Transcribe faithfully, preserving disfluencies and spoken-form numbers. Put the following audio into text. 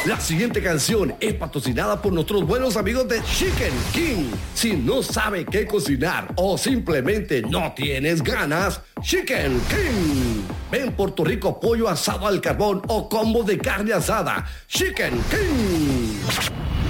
La siguiente canción es patrocinada por nuestros buenos amigos de Chicken King. Si no sabe qué cocinar o simplemente no tienes ganas, Chicken King. Ven por tu rico pollo asado al carbón o combo de carne asada. Chicken King.